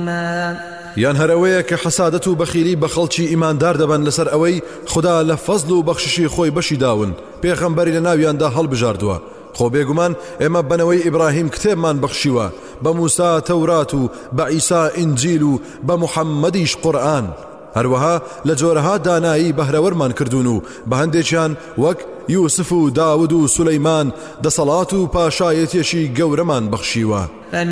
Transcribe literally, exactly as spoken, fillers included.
عظيما. یان هەرەوەیە کە حەسادەت و بەخیلی بە خەڵکی ئیماندار دەبن لەسەر ئەوەی خدا لە فەزڵ و بەخششی خۆی بەشی داون پێغەمبەری لە ناویاندا هەڵبژاردووە. خۆ بێگومان ئێمە بنەوەی ئیبراهیم کتێبمان بەخشیوە، بە موسا تەورات و بە عیسا ئینجیل و بە محەممەدیش قورئان. هەروەها لە جۆرەها دانایی بەهرەوەرمان کردوون و بە هەندێکیان وەک یوسف و داود و سولەیمان دەسەڵات و پاشایەتیەکی گەورەمان بەخشیوە.